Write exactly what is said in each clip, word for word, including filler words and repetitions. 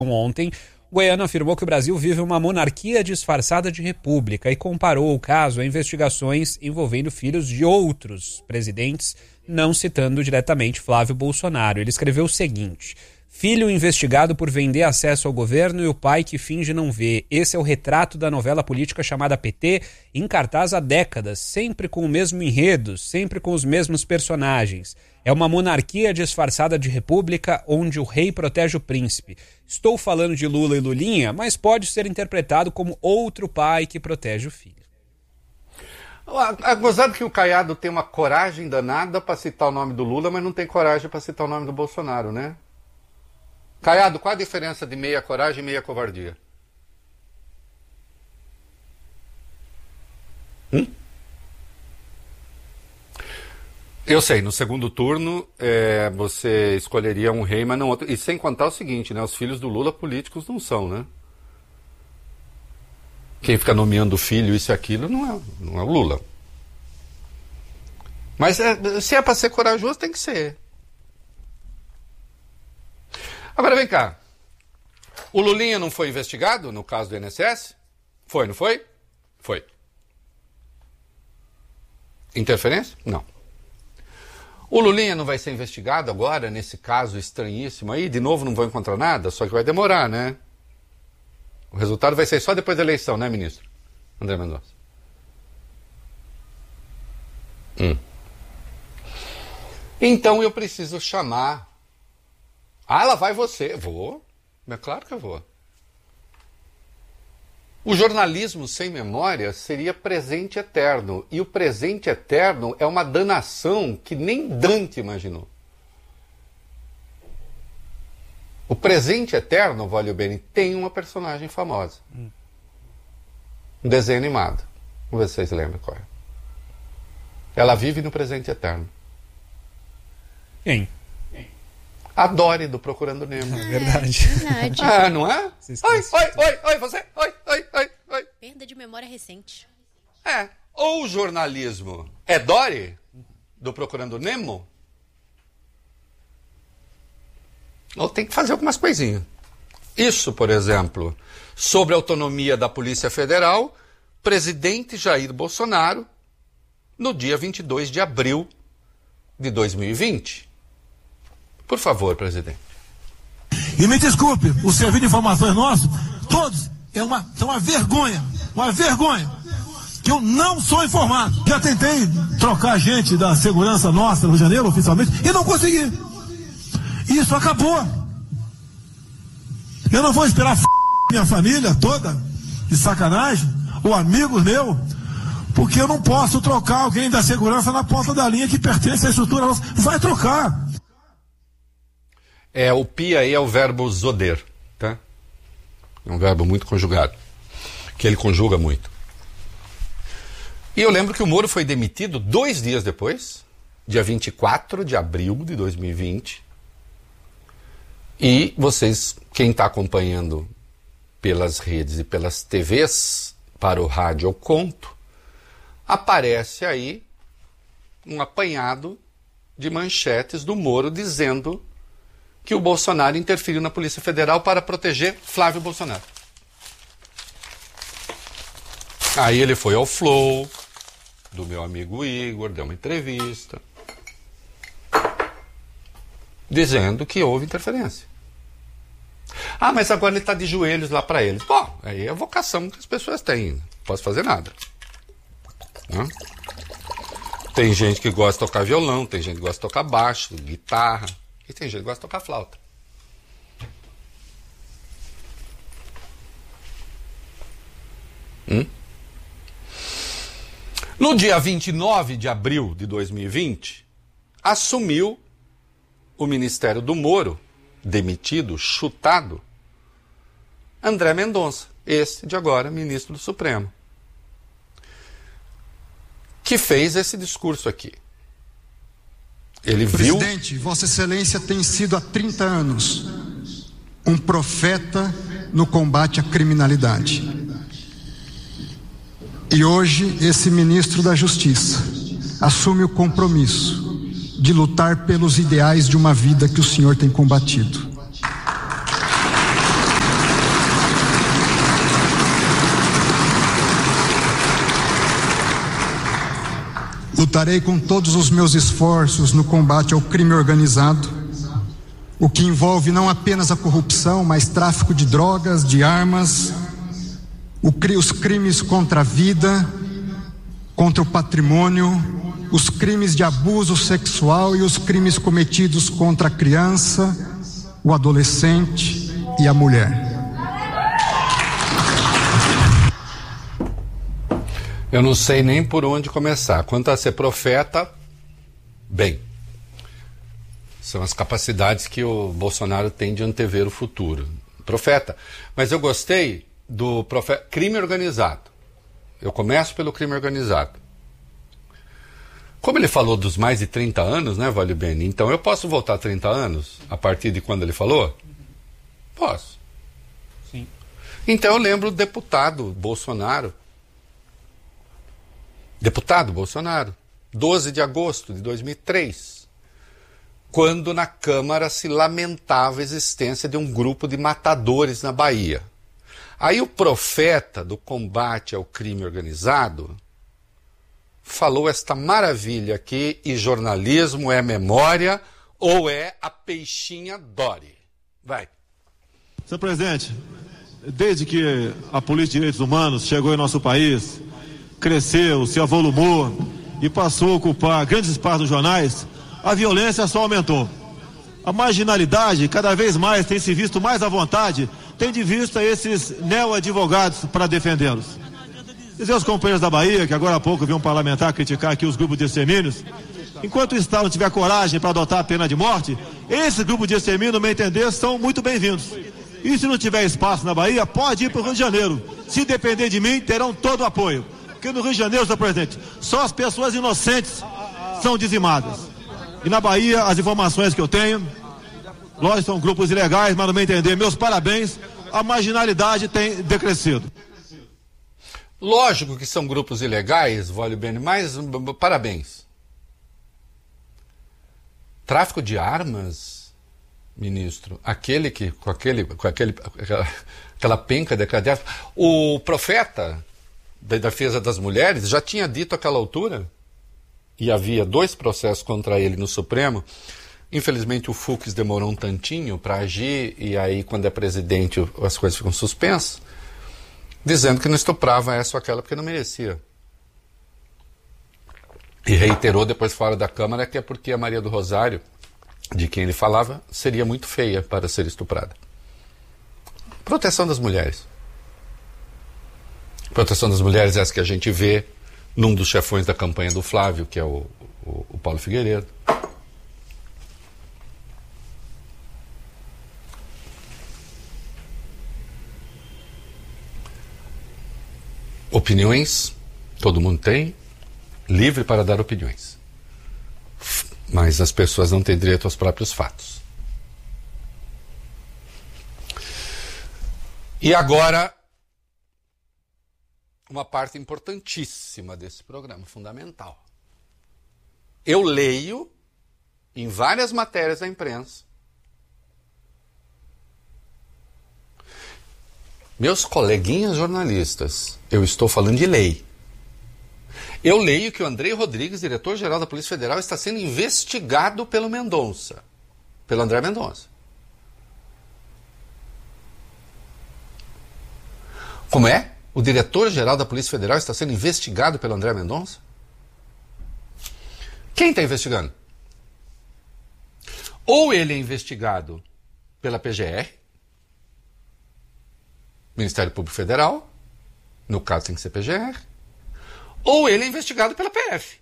Ontem, o goiano afirmou que o Brasil vive uma monarquia disfarçada de república e comparou o caso a investigações envolvendo filhos de outros presidentes, não citando diretamente Flávio Bolsonaro. Ele escreveu o seguinte: filho investigado por vender acesso ao governo e o pai que finge não ver. Esse é o retrato da novela política chamada P T, em cartaz há décadas, sempre com o mesmo enredo, sempre com os mesmos personagens. É uma monarquia disfarçada de república onde o rei protege o príncipe. Estou falando de Lula e Lulinha, mas pode ser interpretado como outro pai que protege o filho. É gozado que o Caiado tem uma coragem danada para citar o nome do Lula, mas não tem coragem para citar o nome do Bolsonaro, né? Caiado, qual a diferença de meia coragem e meia covardia? Hum? Eu sei, no segundo turno é, você escolheria um rei, mas não outro. E sem contar o seguinte, né? Os filhos do Lula políticos não são, né? Quem fica nomeando o filho, isso e aquilo, não é, não é o Lula. Mas é, se é para ser corajoso, tem que ser. Agora vem cá. O Lulinha não foi investigado no caso do I N S S? Foi, não foi? Foi. Interferência? Não. O Lulinha não vai ser investigado agora, nesse caso estranhíssimo aí? De novo não vão encontrar nada? Só que vai demorar, né? O resultado vai ser só depois da eleição, né, ministro? André Mendonça. Hum. Então eu preciso chamar... Ah, lá vai você. Vou. É claro que eu vou. O jornalismo sem memória seria presente eterno. E o presente eterno é uma danação que nem Dante imaginou. O presente eterno, Vólio Bene, tem uma personagem famosa. Hum. Um desenho animado. Vamos ver se vocês lembram qual é. Ela vive no presente eterno. Quem? A Dory, do Procurando Nemo. É verdade. verdade. Ah, não é? Oi, oi, oi, oi, você? Oi, oi, oi, oi. Perda de memória recente. É. Ou o jornalismo é Dory, do Procurando Nemo, ou tem que fazer algumas coisinhas. Isso, por exemplo, sobre a autonomia da Polícia Federal, presidente Jair Bolsonaro, no dia vinte e dois de abril de dois mil e vinte. Por favor, presidente. E me desculpe, o serviço de informações nosso, todos, é uma, é uma vergonha, uma vergonha, que eu não sou informado. Já tentei trocar gente da segurança nossa no Rio de Janeiro, oficialmente, e não consegui. Isso acabou. Eu não vou esperar f... minha família toda, de sacanagem, ou amigos meus, porque eu não posso trocar alguém da segurança na ponta da linha que pertence à estrutura nossa. Vai trocar. É, o pi aí é o verbo zoder, tá? É um verbo muito conjugado, que ele conjuga muito. E eu lembro que o Moro foi demitido dois dias depois, dia vinte e quatro de abril de dois mil e vinte. E vocês, quem está acompanhando pelas redes e pelas T Vs, para o rádio eu conto, aparece aí um apanhado de manchetes do Moro dizendo que o Bolsonaro interferiu na Polícia Federal para proteger Flávio Bolsonaro. Aí ele foi ao Flow, do meu amigo Igor, deu uma entrevista, dizendo que houve interferência. Ah, mas agora ele está de joelhos lá para eles. Bom, aí é a vocação que as pessoas têm. Não posso fazer nada. Não? Tem gente que gosta de tocar violão, tem gente que gosta de tocar baixo, guitarra. E tem gente que gosta de tocar flauta. Hum? No dia vinte e nove de abril de dois mil e vinte, assumiu o Ministério do Moro, demitido, chutado, André Mendonça, esse de agora, ministro do Supremo, que fez esse discurso aqui. Ele viu... Presidente, Vossa Excelência tem sido há trinta anos um profeta no combate à criminalidade. E hoje esse ministro da Justiça assume o compromisso de lutar pelos ideais de uma vida que o senhor tem combatido. Lutarei com todos os meus esforços no combate ao crime organizado, o que envolve não apenas a corrupção, mas tráfico de drogas, de armas, o, os crimes contra a vida, contra o patrimônio, os crimes de abuso sexual e os crimes cometidos contra a criança, o adolescente e a mulher. Eu não sei nem por onde começar. Quanto a ser profeta, bem, são as capacidades que o Bolsonaro tem de antever o futuro. Profeta. Mas eu gostei do profeta, crime organizado. Eu começo pelo crime organizado. Como ele falou dos mais de trinta anos, né, Vale Bene? Então eu posso voltar trinta anos a partir de quando ele falou? Posso. Sim. Então eu lembro do deputado Bolsonaro. Deputado Bolsonaro, doze de agosto de dois mil e três, quando na Câmara se lamentava a existência de um grupo de matadores na Bahia. Aí o profeta do combate ao crime organizado falou esta maravilha aqui, e jornalismo é memória ou é a peixinha Dory. Vai. Senhor presidente, desde que a Polícia de Direitos Humanos chegou em nosso país, cresceu, se avolumou e passou a ocupar grandes espaços nos jornais, a violência só aumentou. A marginalidade cada vez mais tem se visto mais à vontade, tendo de vista esses neo-advogados para defendê-los. Dizer aos companheiros da Bahia, que agora há pouco vi um parlamentar criticar aqui os grupos de extermínios, enquanto o Estado não tiver coragem para adotar a pena de morte, esses grupos de extermínio, no meu entender, são muito bem-vindos. E se não tiver espaço na Bahia, pode ir para o Rio de Janeiro. Se depender de mim, terão todo o apoio. Porque no Rio de Janeiro, senhor presidente, só as pessoas inocentes são dizimadas. E na Bahia, as informações que eu tenho, lógico, são grupos ilegais, mas no meu entender, meus parabéns, a marginalidade tem decrescido. Lógico que são grupos ilegais, Vale Bene, mas parabéns. Tráfico de armas, ministro, aquele que, com aquele, com aquele, aquela, aquela penca declarada, o profeta da defesa das mulheres já tinha dito àquela altura, e havia dois processos contra ele no Supremo. Infelizmente o Fux demorou um tantinho para agir, e aí quando é presidente as coisas ficam suspensas, dizendo que não estuprava essa ou aquela porque não merecia. E reiterou depois fora da Câmara que é porque a Maria do Rosário, de quem ele falava, seria muito feia para ser estuprada. Proteção das mulheres. Proteção das mulheres, essa que a gente vê num dos chefões da campanha do Flávio, que é o, o, o Paulo Figueiredo. Opiniões, todo mundo tem, livre para dar opiniões. Mas as pessoas não têm direito aos próprios fatos. E agora, uma parte importantíssima desse programa, fundamental. Eu leio em várias matérias da imprensa, meus coleguinhas jornalistas, eu estou falando de lei. Eu leio que o Andrei Rodrigues, diretor-geral da Polícia Federal, está sendo investigado pelo Mendonça, pelo André Mendonça. Como é? O diretor-geral da Polícia Federal está sendo investigado pelo André Mendonça? Quem está investigando? Ou ele é investigado pela P G R, Ministério Público Federal, no caso tem que ser P G R, ou ele é investigado pela P F.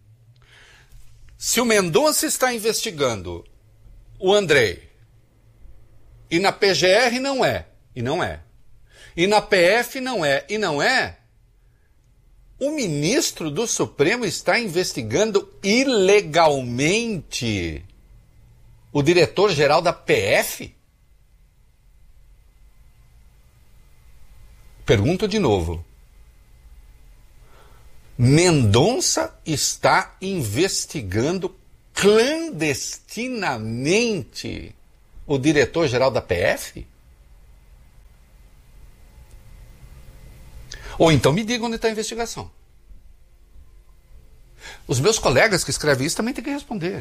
Se o Mendonça está investigando o Andrei, e na P G R não é, e não é, e na P F não é, e não é, o ministro do Supremo está investigando ilegalmente o diretor-geral da P F? Pergunto de novo. Mendonça está investigando clandestinamente o diretor-geral da P F? Ou então me diga onde está a investigação. Os meus colegas que escrevem isso também têm que responder.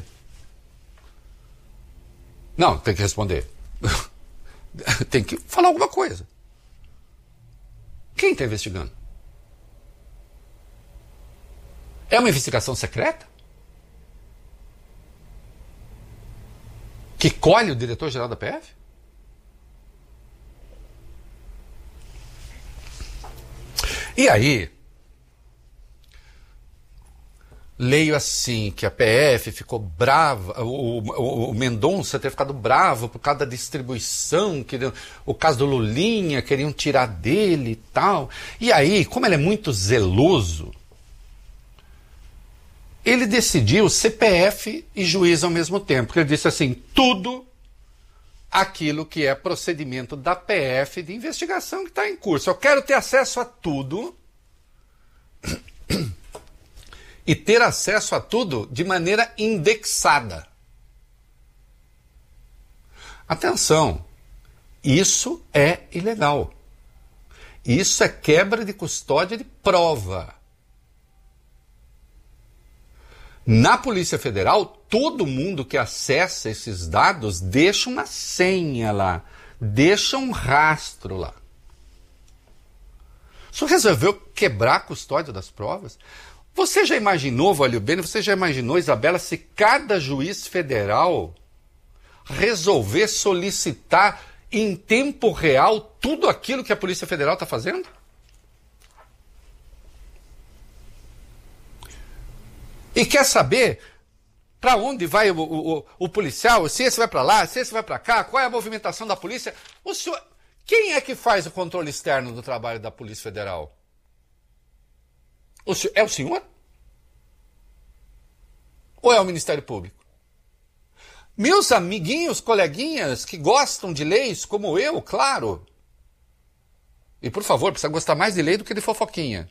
Não, tem que responder. Tem que falar alguma coisa. Quem está investigando? É uma investigação secreta? Que colhe o diretor-geral da P F? E aí, leio assim, que a P F ficou brava, o, o, o Mendonça ter ficado bravo por causa da distribuição, que o caso do Lulinha, queriam tirar dele e tal. E aí, como ele é muito zeloso, ele decidiu C P F e juiz ao mesmo tempo. Porque ele disse assim, tudo aquilo que é procedimento da P F de investigação que está em curso. Eu quero ter acesso a tudo e ter acesso a tudo de maneira indexada. Atenção, isso é ilegal. Isso é quebra de custódia de prova. Na Polícia Federal, todo mundo que acessa esses dados deixa uma senha lá, deixa um rastro lá. O senhor resolveu quebrar a custódia das provas? Você já imaginou, Valio Bene, você já imaginou, Isabela, se cada juiz federal resolver solicitar em tempo real tudo aquilo que a Polícia Federal está fazendo? E quer saber para onde vai o, o, o policial, se esse vai para lá, se esse vai para cá, qual é a movimentação da polícia? O senhor, quem é que faz o controle externo do trabalho da Polícia Federal? O senhor, é o senhor? Ou é o Ministério Público? Meus amiguinhos, coleguinhas que gostam de leis, como eu, claro. E por favor, precisa gostar mais de lei do que de fofoquinha.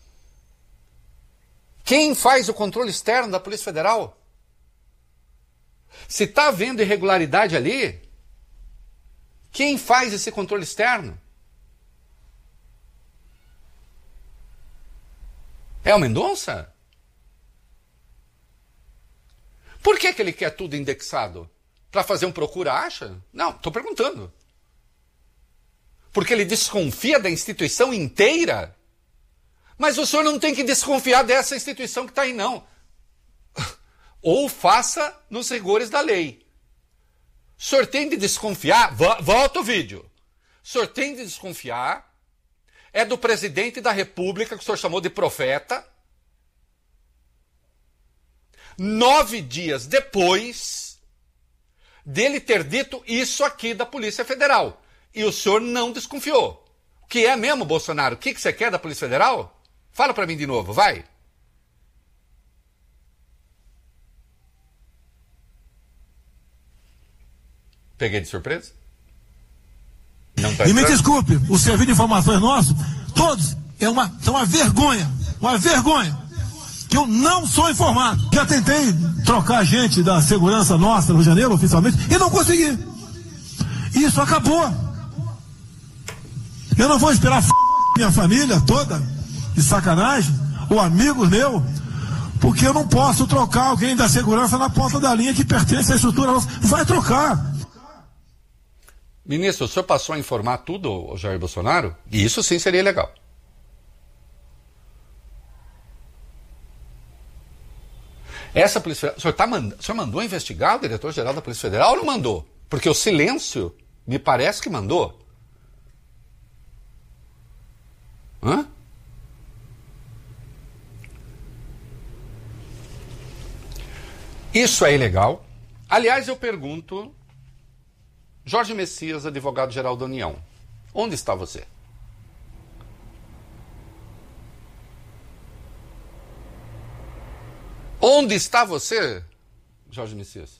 Quem faz o controle externo da Polícia Federal? Se está havendo irregularidade ali, quem faz esse controle externo? É o Mendonça? Por que que ele quer tudo indexado? Para fazer um procura-acha? Não, estou perguntando. Porque ele desconfia da instituição inteira? Mas o senhor não tem que desconfiar dessa instituição que está aí, não. Ou faça nos rigores da lei. O senhor tem de desconfiar, volta o vídeo. O senhor tem de desconfiar, é do presidente da República, que o senhor chamou de profeta. Nove dias depois dele ter dito isso aqui da Polícia Federal. E o senhor não desconfiou. O que é mesmo, Bolsonaro? O que você quer da Polícia Federal? Fala para mim de novo, vai. Peguei de surpresa? Não tá e me desculpe, o serviço de informações nosso, todos, é uma, são uma vergonha, uma vergonha, que eu não sou informado. Já tentei trocar gente da segurança nossa no Rio de Janeiro, oficialmente, e não consegui. Isso acabou. Eu não vou esperar f... minha família toda, de sacanagem, ou amigos meus, porque eu não posso trocar alguém da segurança na ponta da linha que pertence à estrutura nossa. Vai trocar. Ministro, o senhor passou a informar tudo, o Jair Bolsonaro? E isso sim seria legal. Essa Polícia Federal, o senhor, tá mand... o senhor mandou investigar o diretor-geral da Polícia Federal ou não mandou? Porque o silêncio me parece que mandou. Hã? Isso é ilegal. Aliás, eu pergunto, Jorge Messias, advogado-geral da União, onde está você? Onde está você, Jorge Messias?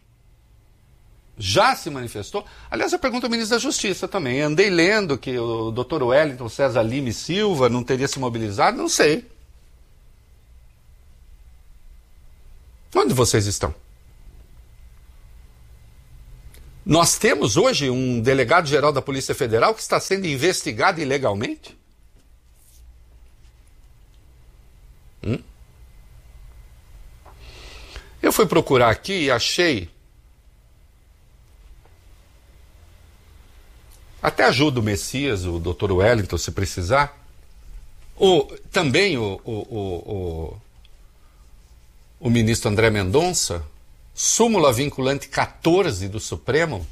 Já se manifestou? Aliás, eu pergunto ao ministro da Justiça também. Andei lendo que o doutor Wellington César Lima e Silva não teria se mobilizado, não sei. Onde vocês estão? Nós temos hoje um delegado-geral da Polícia Federal que está sendo investigado ilegalmente? Hum? Eu fui procurar aqui e achei... Até ajuda o Messias, o doutor Wellington, se precisar. O, também o, o, o, o, o ministro André Mendonça, súmula vinculante quatorze do Supremo,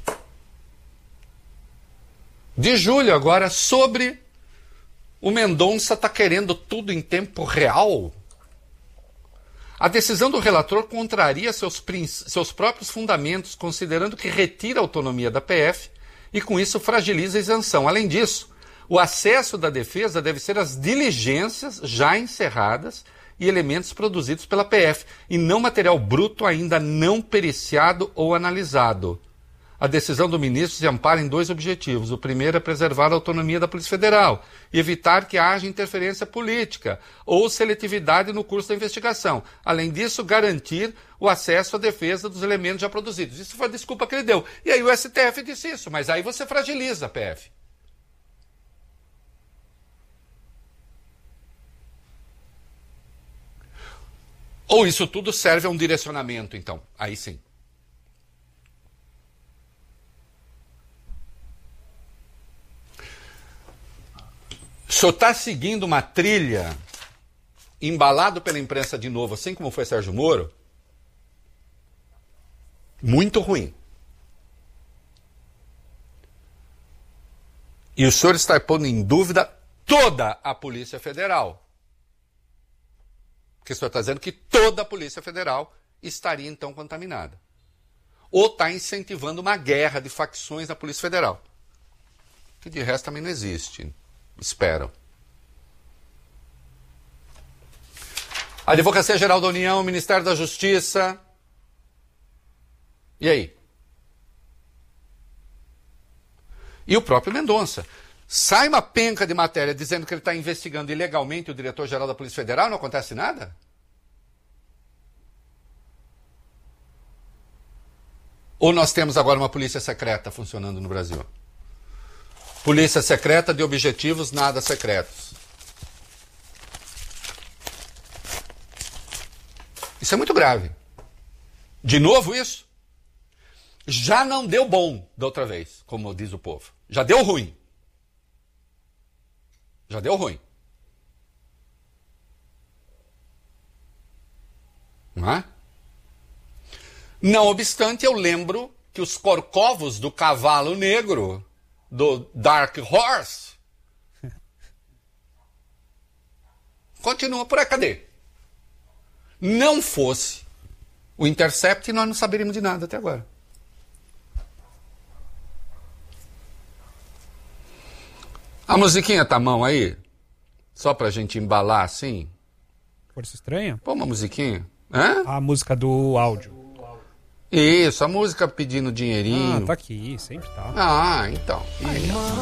de julho agora, sobre o Mendonça está querendo tudo em tempo real. A decisão do relator contraria seus, seus próprios fundamentos, considerando que retira a autonomia da P F e com isso fragiliza a isenção. Além disso, o acesso da defesa deve ser às diligências já encerradas e elementos produzidos pela P F, e não material bruto ainda não periciado ou analisado. A decisão do ministro se ampara em dois objetivos. O primeiro é preservar a autonomia da Polícia Federal e evitar que haja interferência política ou seletividade no curso da investigação. Além disso, garantir o acesso à defesa dos elementos já produzidos. Isso foi a desculpa que ele deu. E aí o S T F disse isso, mas aí você fragiliza a P F. Ou isso tudo serve a um direcionamento, então. Aí sim. O senhor está seguindo uma trilha, embalado pela imprensa de novo, assim como foi Sérgio Moro, muito ruim. E o senhor está pondo em dúvida toda a Polícia Federal. Porque o senhor está dizendo que toda a Polícia Federal estaria então contaminada. Ou está incentivando uma guerra de facções na Polícia Federal. Que de resto também não existe. Espero. A Advocacia Geral da União, o Ministério da Justiça. E aí? E o próprio Mendonça. Sai uma penca de matéria dizendo que ele está investigando ilegalmente o diretor-geral da Polícia Federal, não acontece nada? Ou nós temos agora uma polícia secreta funcionando no Brasil? Polícia secreta de objetivos nada secretos. Isso é muito grave. De novo isso? Já não deu bom da outra vez, como diz o povo. Já deu ruim. Já deu ruim. Não é? Não obstante, eu lembro que os corcovos do cavalo negro do Dark Horse continua por aí. Cadê? Não fosse o Intercept, nós não saberíamos de nada até agora. A musiquinha tá à mão aí? Só pra gente embalar assim? Força Estranha? Pô, uma musiquinha. Hã? A música do áudio. Isso, a música pedindo dinheirinho. Ah, tá aqui, sempre tá. Ah, então. Aí, ó.